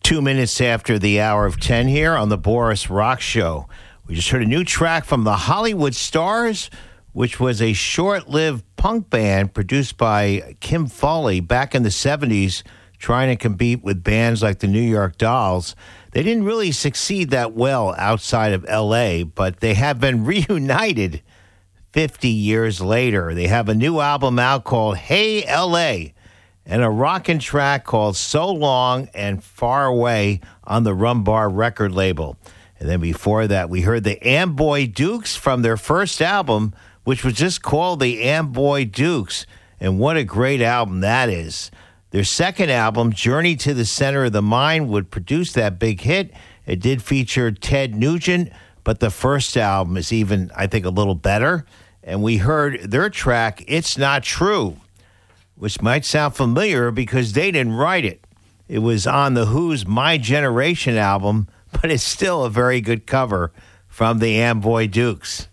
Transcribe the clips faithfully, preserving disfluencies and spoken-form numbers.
Two minutes after the hour of ten here on the Boris Rock Show. We just heard a new track from the Hollywood Stars, which was a short-lived punk band produced by Kim Foley back in the seventies, trying to compete with bands like the New York Dolls. They didn't really succeed that well outside of L A, but they have been reunited fifty years later. They have a new album out called Hey L A, and a rockin' track called So Long and Far Away on the Rumbar record label. And then before that, we heard the Amboy Dukes from their first album, which was just called the Amboy Dukes. And what a great album that is. Their second album, Journey to the Center of the Mind, would produce that big hit. It did feature Ted Nugent, but the first album is even, I think, a little better. And we heard their track, It's Not True, which might sound familiar because they didn't write it. It was on The Who's My Generation album, but it's still a very good cover from the Amboy Dukes.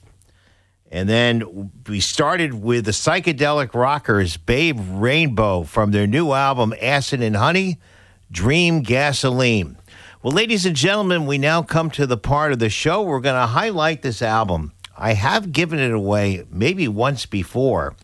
And then we started with the Psychedelic Rockers, Babe Rainbow, from their new album, Acid and Honey, Dream Gasoline. Well, ladies and gentlemen, we now come to the part of the show we're going to highlight this album. I have given it away maybe once before.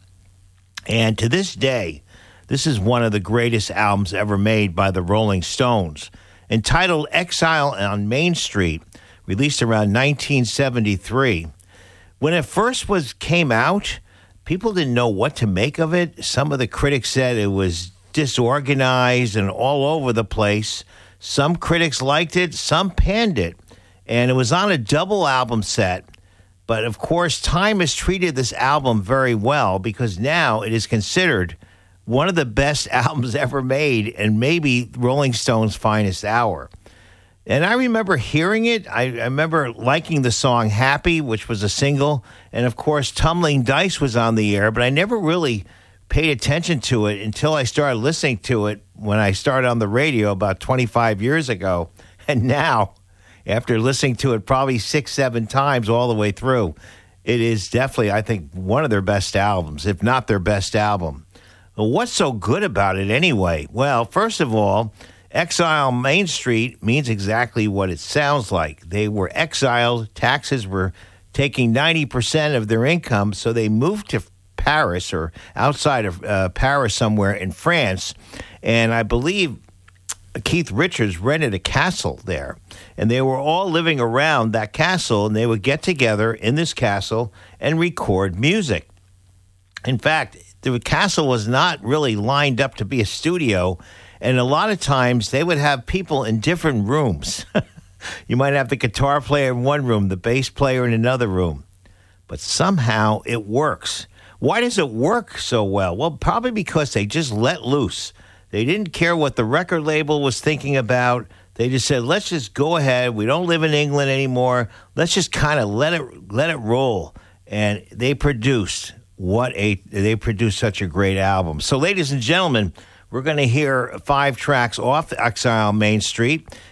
And to this day, this is one of the greatest albums ever made by the Rolling Stones. Entitled Exile on Main Street, released around nineteen seventy-three. When it first was came out, people didn't know what to make of it. Some of the critics said it was disorganized and all over the place. Some critics liked it, some panned it. And it was on a double album set. But, of course, time has treated this album very well because now it is considered one of the best albums ever made and maybe Rolling Stone's finest hour. And I remember hearing it. I, I remember liking the song Happy, which was a single. And, of course, Tumbling Dice was on the air, but I never really paid attention to it until I started listening to it when I started on the radio about twenty-five years ago. And now, after listening to it probably six, seven times all the way through, it is definitely, I think, one of their best albums, if not their best album. Well, what's so good about it anyway? Well, first of all, Exile on Main Street means exactly what it sounds like. They were exiled. Taxes were taking ninety percent of their income, so they moved to Paris or outside of uh, Paris somewhere in France. And I believe Keith Richards rented a castle there, and they were all living around that castle, and they would get together in this castle and record music. In fact, the castle was not really lined up to be a studio, and a lot of times they would have people in different rooms. You might have the guitar player in one room, the bass player in another room, but somehow it works. Why does it work so well? Well, probably because they just let loose. They didn't care what the record label was thinking about. They just said, let's just go ahead. We don't live in England anymore. Let's just kind of let it let it roll. And they produced what a they produced such a great album. So, ladies and gentlemen, we're going to hear five tracks off Exile on Main Street.